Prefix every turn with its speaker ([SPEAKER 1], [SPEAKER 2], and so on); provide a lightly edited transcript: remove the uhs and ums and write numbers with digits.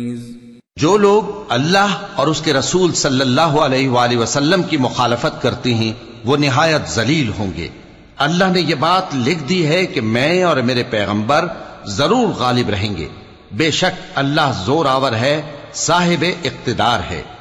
[SPEAKER 1] जो लोग अल्लाह और उसके रसूल सल्लल्लाहु अलैहि वसल्लम की मुखालफत करते हैं वो निहायत जलील होंगे। अल्लाह ने यह बात लिख दी है कि मैं और मेरे पैगंबर जरूर गालिब रहेंगे। बेशक अल्लाह जोर आवर है, साहिब इख्तिदार है।